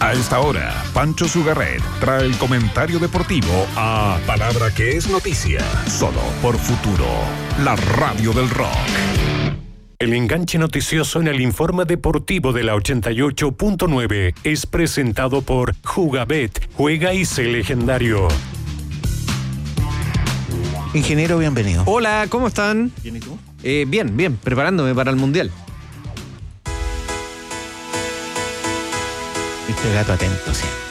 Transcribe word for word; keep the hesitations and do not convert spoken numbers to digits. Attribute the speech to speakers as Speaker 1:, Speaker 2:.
Speaker 1: A esta hora, Pancho Sugarret trae el comentario deportivo a Palabra que es noticia, solo por Futuro, la radio del rock.
Speaker 2: El enganche noticioso en el informe deportivo de la ochenta y ocho punto nueve es presentado por Jugabet, juega y sé legendario.
Speaker 3: Ingeniero, bienvenido.
Speaker 4: Hola, ¿cómo están?
Speaker 3: ¿Bien y tú?
Speaker 4: Eh, bien, bien, preparándome para el Mundial.
Speaker 3: Este gato atento siempre.